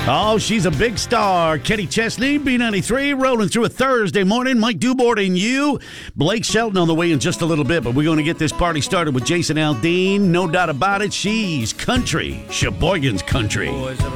Oh, she's a big star. Kenny Chesney, B93, rolling through a Thursday morning. Mike Dubort and you. Blake Shelton on the way in just a little bit, but we're going to get this party started with Jason Aldean. No doubt about it. She's country. Sheboygan's country.